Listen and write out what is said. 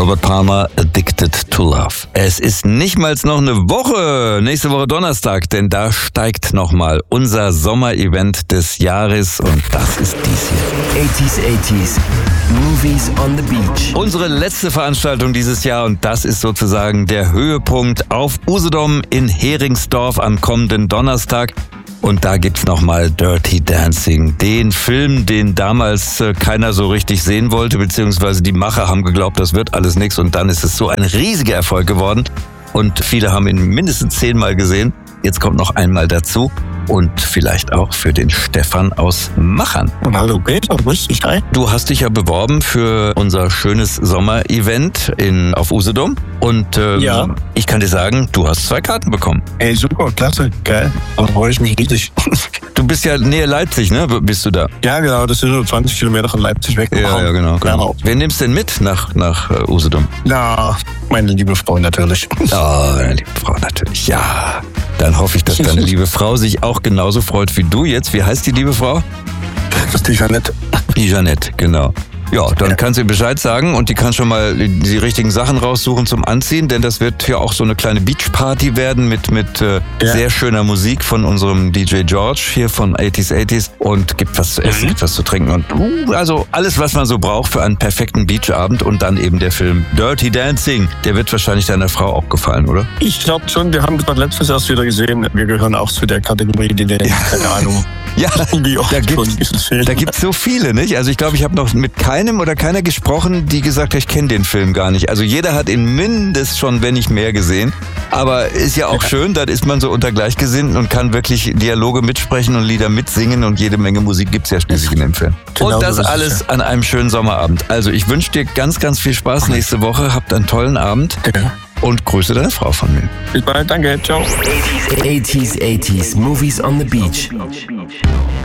Robert Palmer, Addicted to Love. Es ist nicht mal noch eine Woche, nächste Woche Donnerstag, denn da steigt nochmal unser Sommerevent des Jahres und das ist dies hier. 80s, Movies on the Beach. Unsere letzte Veranstaltung dieses Jahr und das ist sozusagen der Höhepunkt auf Usedom in Heringsdorf am kommenden Donnerstag. Und da gibt's nochmal Dirty Dancing, den Film, den damals keiner so richtig sehen wollte, beziehungsweise die Macher haben geglaubt, das wird alles nix und dann ist es so ein riesiger Erfolg geworden und viele haben ihn mindestens 10-mal gesehen. Jetzt kommt noch einmal dazu und vielleicht auch für den Stefan aus Machern. Hallo Peter, grüß dich, hi. Du hast dich ja beworben für unser schönes Sommerevent auf Usedom und Ja. Ich kann dir sagen, du hast 2 Karten bekommen. Ey, super, klasse, geil. Da freue ich mich riesig. Du bist ja nähe Leipzig, ne? Bist du da? Ja, genau, das sind so 20 Kilometer von Leipzig weg. Ja, genau. Genau. Wen nimmst du denn mit nach Usedom? Na, meine liebe Frau natürlich. Oh, deine liebe Frau natürlich, ja. Dann hoffe ich, dass deine liebe Frau sich auch genauso freut wie du jetzt. Wie heißt die liebe Frau? Das ist die Jeanette. Die Jeanette, genau. Ja, dann kannst du ihr Bescheid sagen und die kann schon mal die richtigen Sachen raussuchen zum Anziehen, denn das wird ja auch so eine kleine Beachparty werden mit sehr schöner Musik von unserem DJ George hier von 80s und gibt was zu essen, gibt was zu trinken und also alles, was man so braucht für einen perfekten Beachabend und dann eben der Film Dirty Dancing. Der wird wahrscheinlich deiner Frau auch gefallen, oder? Ich glaube schon, wir haben gerade letztes erst wieder gesehen, wir gehören auch zu der Kategorie, die keine Ahnung. Ja, wie oft da schon dieses Film. gibt's so viele, nicht? Also ich glaube, ich habe noch mit keiner gesprochen, die gesagt hat, ich kenne den Film gar nicht. Also jeder hat ihn mindestens schon, wenn nicht mehr gesehen. Aber ist ja auch schön, dann ist man so unter Gleichgesinnten und kann wirklich Dialoge mitsprechen und Lieder mitsingen und jede Menge Musik gibt's ja schließlich in dem Film. Genau und das so ist es, alles an einem schönen Sommerabend. Also ich wünsche dir ganz, ganz viel Spaß nächste Woche. Habt einen tollen Abend und grüße deine Frau von mir. Bis bald, danke, ciao. 80s, Movies on the Beach.